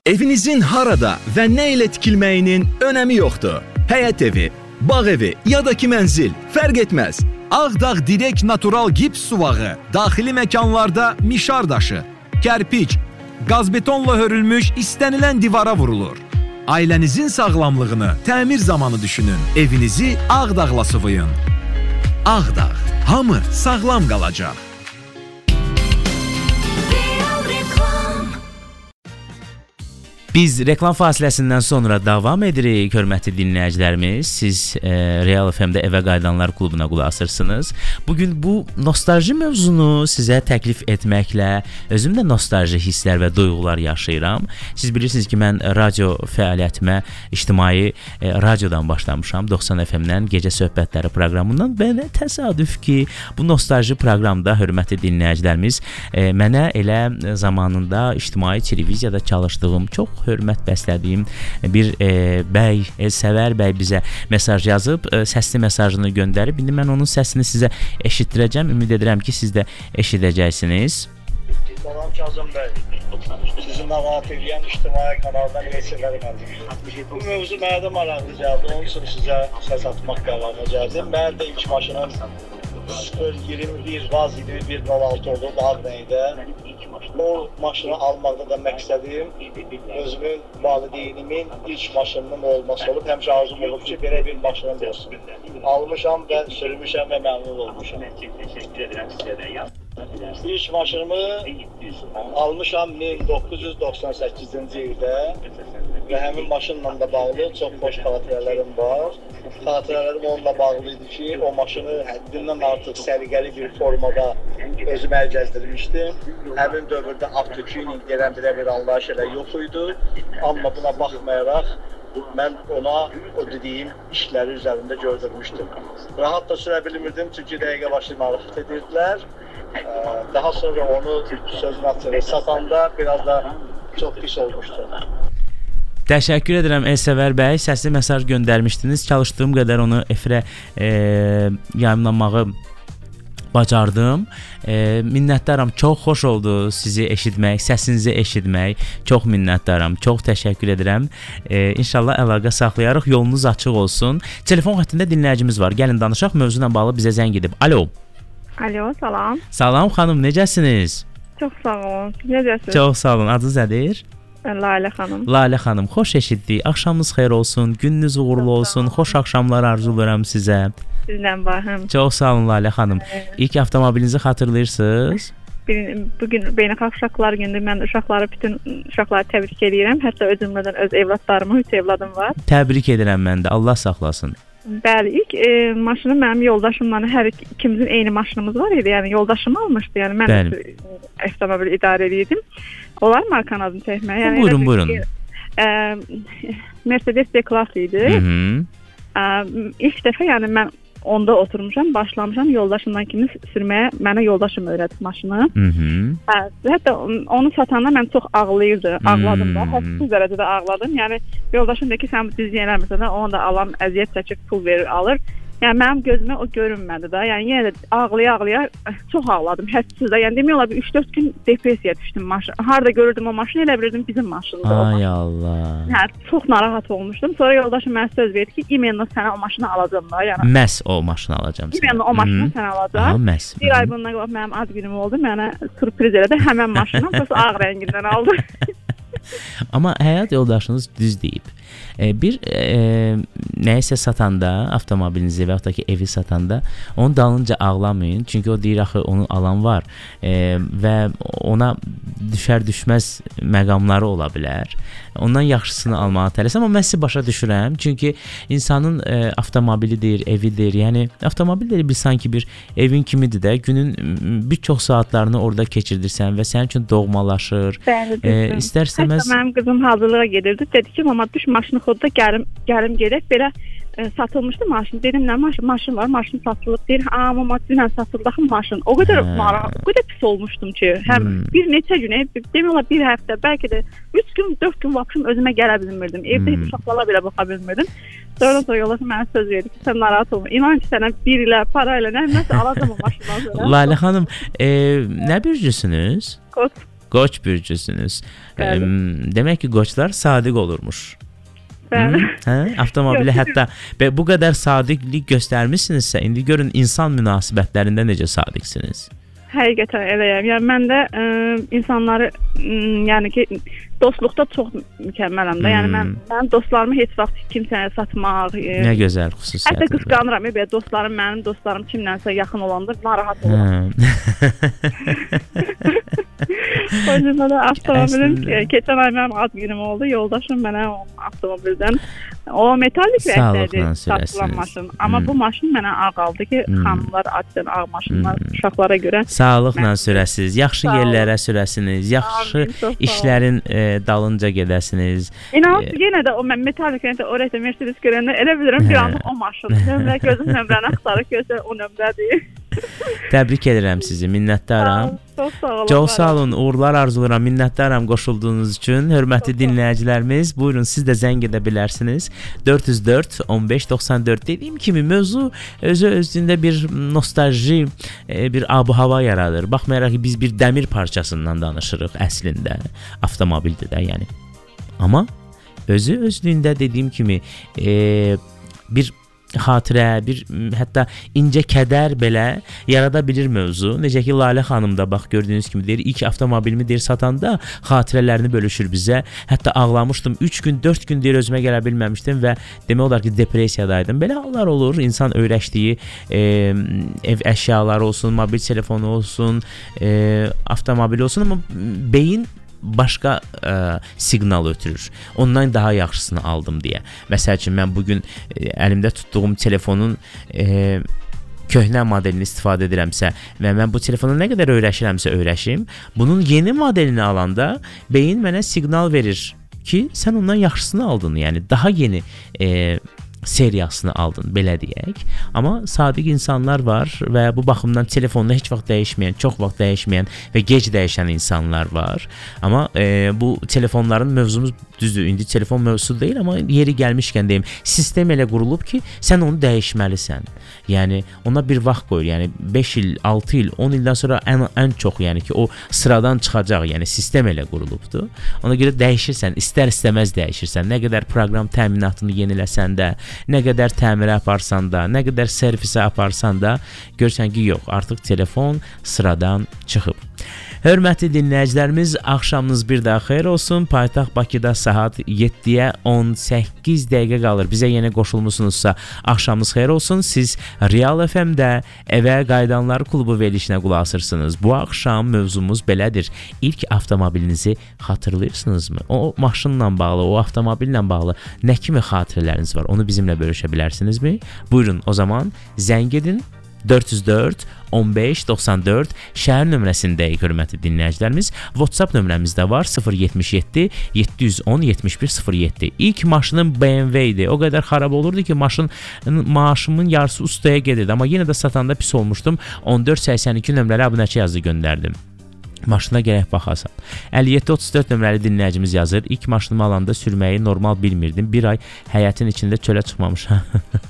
Evinizin harada və nə ilə tikilməyinin önəmi yoxdur. Həyət evi, bağ evi ya da ki mənzil, fərq etməz. Ağdağ Direkt Natural Gips suvağı, daxili məkanlarda mişar daşı, kərpiç, qazbetonla hörülmüş istənilən divara vurulur. Ailənizin sağlamlığını təmir zamanı düşünün. Evinizi Ağdağla sıvayın. Ağdağ, hamı sağlam qalacaq. Biz reklam fasiləsindən sonra davam edirik, hörmətli dinləyicilərimiz. Siz Real FM-də Evə Qayıdanlar klubuna qulaq asırsınız. Bugün bu nostalji mövzunu sizə təklif etməklə özüm də nostalji hisslər və duyğular yaşayıram. Siz bilirsiniz ki, mən radio fəaliyyətimə ictimai radiodan başlamışam, 90 FM-dən Gecə Söhbətləri proqramından və təsadüf ki, bu nostalji proqramda hörmətli dinləyicilərimiz mənə elə zamanında ictimai televiziyada çalışdığım, çox hörmət bəslədiyim bir bəy, Elsəvər bəy bizə mesaj yazıb, səsli mesajını göndərib. İndi mən onun səsini sizə eşitdirəcəm. Ümid edirəm ki, siz də eşidəcəksiniz. Salam Kazım bəy. Sizi narahat edən ictimai kanaldan Elsəvər məndir. Bu mövzu mənə də maraqlı gəldi. Onun üçün sizə səs atmaq qərarına gəldim. Mənim də ilk maşınım 021 Vaz 2106 oldu Ağdağ'da. O maşını almaqda da məqsədim özümün valideynimin ilk maşınının olması olub. Həmişə arzum olub ki, belə bir maşınım olsun. Almışam və sürmüşəm və məmnun olmuşam. İlk maşınımı almışam 1998-ci ildə və həmin maşınla da bağlı çox xoş xatirələrim var. Xatirələrim onunla bağlı idi ki, o maşını həddindən artıq səliqəli bir formada özüm əl gəzdirmişdim. Həmin dövrdə avtotuning gələn bir anlayış elə yox idi. Amma buna baxmayaraq mən ona o dediyim işləri üzərində gördürmüşdüm. Rahat da sürə bilmirdim çünki dəqiqə başı narahat edirdilər. Daha sonra onu sözün açığı satanda biraz da çox pis olmuşdu. Təşəkkür edirəm Elsəvər bəy, səsli mesaj göndərmişdiniz. Çalışdığım qədər onu efirə yayımlamağı bacardım. Minnətdaram. Çox xoş oldu sizi eşitmək, səsinizi eşitmək. Çox minnətdaram. Çox təşəkkür edirəm. İnşallah əlaqə saxlayarıq. Yolunuz açıq olsun. Telefon xəttində dinləyicimiz var. Gəlin danışaq. Mövzu ilə bağlı bizə zəng edib. Alo. Alo, salam. Salam xanım, necəsiniz? Çox sağ olun. Necəsiniz? Çox sağ olun. Adınız nədir? Lalə xanım. Lalə xanım, xoş eşitdik. Axşamınız xeyir olsun, gününüz uğurlu olsun. Xoş axşamlar arzulayıram sizə. Sizdən bahım. Çox sağ olun Lalə xanım. İlk avtomobilinizi xatırlayırsınız? Bugün Beynəlxalq Uşaqlar Günüdür. Mən bütün uşaqları təbrik edirəm. Hətta özümdən öz evladlarımı, 3 evladım var. Təbrik edirəm mən də. Allah saxlasın. Bəli, ilk maşını mənim yoldaşımla hər ikimizin eyni maşınımız var idi. Yəni yoldaşım almışdı. Yəni mən avtomobil idarə edirdim. Onlar markanın adını çəkməyə. Yəni buyurun. Mercedes C-Class idi. İlk dəfə yəni mən onda oturmuşam, başlamışam yoldaşımdan kimi sürməyə. Mənə yoldaşım öyrətdi maşını. Hətta onu satanda mən çox ağladım da. Həssiz dərəcədə ağladım. Yəni yoldaşım deyir ki, sən düz eləmirsən, onu da alan əziyyət çəkib pul verir, alır. Yəni mənim gözümə o görünmədi də. Yəni yenə də ağlaya çox ağladım. Həssiz də. Yəni demək olar 3-4 gün depressiyaya düşdüm maşın. Harda görürdüm o maşını, elə bilirdim bizim maşındır. Ay Allah. Hə, çox narahat olmuşdum. Sonra yoldaşım mənə söz verdi ki, imenlə sənə o maşını alacağam da. Yəni məhz o maşını alacağam sənə. İmenlə o maşını sənə alacağam. Məhz. Bir ay bundan qabaq mənim ad günüm oldu. Mənə sürpriz elədi. Həmin maşını prosta ağ rəngindən aldı. Amma həyat yoldaşınız düz deyib. Bir nəyisə satanda, avtomobilinizi və ya da ki evi satanda onun dalınca ağlamayın. Çünki o deyir axı onu alan var və ona düşər-düşməz məqamları ola bilər. Ondan yaxşısını almağa tələs. Amma mən sizi başa düşürəm. Çünki insanın avtomobilidir, evidir. Yəni avtomobilləri bil sanki bir evin kimidir də. Günün bir çox saatlarını orada keçirdirsən və sənin üçün doğmalaşır. İstərsəməz. Hətta mənim qızım hazırlığa gedirdi. Dedi ki, mama düş maşını xodda gəlim gedək. Belə satılmışdı maşın. Dedim nə maşın var, maşın satılıb. Deyir, mama dünən satıldı maşın. O qədər pis olmuşdum ki, həm bir neçə gün, demək olar bir həftə, bəlkə də 3 gün, 4 gün vaxtım özümə gələ bilmirdim. Evdə heç uşaqlara belə baxa bilmirdim. Sonra yoldaşım mənə söz verdi ki, sən narahat olma. İnan ki, sənə bir ilə, para ilə, nəsə alacam o maşından sonra. Lalə xanım, nə bürcüsünüz? Kod. Qoç bürcüsünüz. Demək ki, qoçlar sadiq olurmuş. Hə, avtomobilə hətta bu qədər sadiqlik göstərmisinizsə, indi görün insan münasibətlərində necə sadiqsiniz. Həqiqətən eləyəm. Yəni mən də insanları, yəni ki, dostluqda çox mükəmmələm də. Yəni mən dostlarımı heç vaxt kimsəyə satmaq, nə gözəl xüsusiyyət. Hətta qısqanıram, belə dostlarım, mənim dostlarım kimlənsə yaxın olanda narahat oluram. O yüzden de avtomobilin keçen ay mənim ad günüm oldu. Yoldaşım mənə avtomobildən o metalik rəngdədir satılan maşın. Amma bu maşın mənə ağ qaldı ki, xanımlar adətən ağ maşınlar uşaqlara görə. Sağlıqla sürəsiniz, yaxşı yerlərə sürəsiniz, yaxşı işlərin dalınca gedəsiniz. İnanın yenə də o mən metalik rəngdə orada Mercedes görəndə elə bilirəm bir anda o maşın. Nömrə gözüm nömrəni axtarıb görsə o nömrədir. Təbrik edirəm sizi, minnətdaram. Çox sağ olun, uğurlar arzulayıram, minnətdaram qoşulduğunuz üçün. Hörmətli dinləyicilərimiz, buyurun siz də zəng edə bilərsiniz. 404 15 94. Dediyim kimi mövzu özündə bir nostalji, bir ab-hava yaradır. Baxmayaraq ki, biz bir dəmir parçasından danışırıq əslində, avtomobildə də yəni. Amma özlüyündə dediyim kimi bir xatirə, bir hətta incə kədər belə yarada bilir mövzu. Necə ki Lalə xanım da bax gördüyünüz kimi deyir, ilk avtomobilimi deyir satanda xatirələrini bölüşür bizə. Hətta ağlamışdım. 3 gün, 4 gün deyir özümə gələ bilməmişdim və demək olar ki depressiyadaydım. Belə hallar olur. İnsan öyrəşdiyi ev əşyaları olsun, mobil telefonu olsun, avtomobil olsun, amma beyin başqa siqnal ötürür. Ondan daha yaxşısını aldım deyə. Məsəl üçün mən bugün əlimdə tutduğum telefonun köhnə modelini istifadə edirəmsə və mən bu telefonu nə qədər öyrəşirəmsə öyrəşim, bunun yeni modelini alanda beyin mənə siqnal verir ki, sən ondan yaxşısını aldın. Yəni daha yeni seriyasını aldın, belə deyək. Amma sadiq insanlar var və bu baxımdan telefonda heç vaxt dəyişməyən, çox vaxt dəyişməyən və gec dəyişən insanlar var. Amma bu telefonların mövzumuz düzdür, indi telefon mövzusu deyil, amma yeri gəlmişkən deyim, sistem elə qurulub ki, sən onu dəyişməlisən. Yəni ona bir vaxt qoyur. Yəni 5 il, 6 il, 10 ildən sonra ən çox, yəni ki, o sıradan çıxacaq. Yəni sistem elə qurulubdur. Ona görə dəyişirsən, istər-istəməz dəyişirsən. Nə qədər proqram təminatını yeniləsən də, nə qədər təmirə aparsan da, nə qədər servisə aparsan da, görsən ki, yox, artıq telefon sıradan çıxıb. Hörmətli dinləyicilərimiz, axşamınız bir daha xeyir olsun. Paytaxt Bakıda saat 7-yə 18 dəqiqə qalır. Bizə yeni qoşulmusunuzsa, axşamınız xeyir olsun. Siz Real FM-də Evə Qayıdanlar klubu verilişinə qulaq asırsınız. Bu axşam mövzumuz belədir. İlk avtomobilinizi xatırlayırsınızmı? O maşınla bağlı, o avtomobillə bağlı nə kimi xatirələriniz var? Onu bizimlə bölüşə bilərsinizmi? Buyurun, o zaman zəng edin. 404 15 94 şəhər nömrəsindəyik hörmətli dinləyicilərimiz. WhatsApp nömrəmiz də var 077 710 71 07. İlk maşınım BMW idi. O qədər xarab olurdu ki, maaşımın yarısı ustaya gedirdi. Amma yenə də satanda pis olmuşdum. 1482 nömrəli abunəçi yazı göndərdim. Maşına gərək baxasan. 5734 nömrəli dinləyicimiz yazır. İlk maşınımı alanda sürməyi normal bilmirdim. Bir ay həyətin içində çölə çıxmamışam.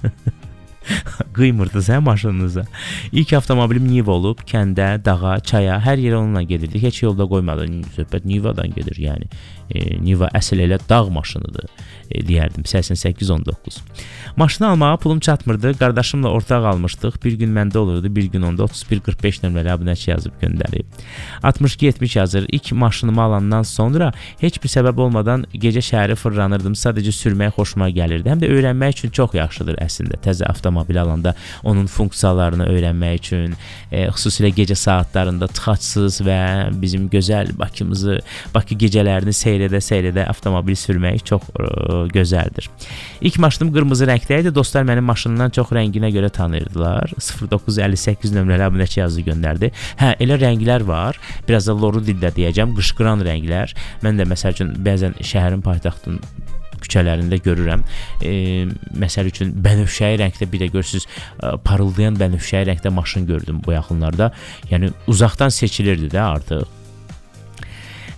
Qıymırdınız hə maşınınıza. İlk avtomobilim Niva olub, kəndə, dağa, çaya, hər yerə onunla gedirdik. Heç yolda qoymadı. Söhbət Niva'dan gedir, yəni. Niva əsl elə dağ maşınıdır, deyərdim. 8819. Maşını almağa pulum çatmırdı. Qardaşımla ortaq almışdıq. Bir gün məndə olurdu, bir gün onda 3145 nömrəli abunəçi yazıb göndərib. 6270 yazır. İlk maşınımı alandan sonra heç bir səbəb olmadan gecə şəhəri fırlanırdım. Sadəcə sürmək xoşuma gəlirdi. Həm də öyrənmək üçün çox yaxşıdır əslində. Təzə avtomobil alanda onun funksiyalarını öyrənmək üçün, xüsusilə gecə saatlarında tıxacsız və bizim gözəl Bakımızı, Bakı gecələrini seyredə avtomobil sürmək çox gözəldir. İlk maşınım qırmızı rəngdə idi. Dostlar mənim maşınımdan çox rənginə görə tanıyırdılar. 0958 nömrəli abunəçi yazı göndərdi. Hə, elə rənglər var. Biraz da loru dildə deyəcəm, qışqıran rənglər. Mən də məsəl üçün bəzən şəhərin paytaxtın küçələrində görürəm. Məsəl üçün bənövşəyi rəngdə bir də görürsüz, parıldayan bənövşəyi rəngdə maşın gördüm bu yaxınlarda. Yəni uzaqdan seçilirdi də artıq.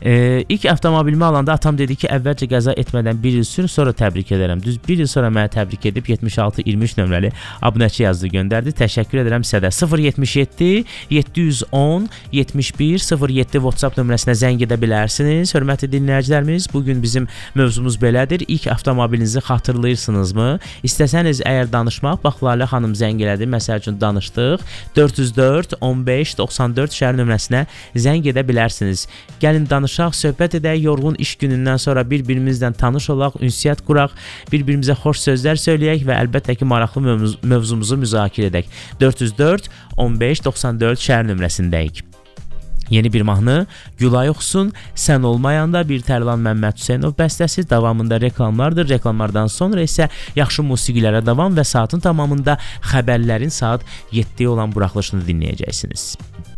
İlk avtomobilimi alanda atam dedi ki, əvvəlcə qəza etmədən 1 il sür, sonra təbrik edərəm. Düz 1 il sonra məni təbrik edib 7623 nömrəli abunəçi yazdı, göndərdi. Təşəkkür edirəm sizə də. 077 710 71 07 WhatsApp nömrəsinə zəng edə bilərsiniz. Hörmətli dinləyicilərimiz, bugün bizim mövzumuz belədir. İlk avtomobilinizi xatırlayırsınızmı? İstəsəniz əgər danışmaq, bax Lalə xanım zəng elədi, məsəl üçün danışdıq. 404 15 94 şəhər nömrəsinə zəng edə bilərsiniz. Gəlin danışaq, söhbət edək, yorğun iş günündən sonra bir-birimizlə tanış olaq, ünsiyyət quraq, bir-birimizə xoş sözlər söyləyək və əlbəttə ki, maraqlı mövzumuzu müzakirə edək. 404 15 94 şəhər nömrəsindəyik. Yeni bir mahnı Gülay oxusun, sən olmayanda bir Tərlan Məmməd Hüseynov bəstəsi, davamında reklamlardır. Reklamlardan sonra isə yaxşı musiqilərə davam və saatın tamamında xəbərlərin saat 7-yə olan buraxılışını dinləyəcəksiniz.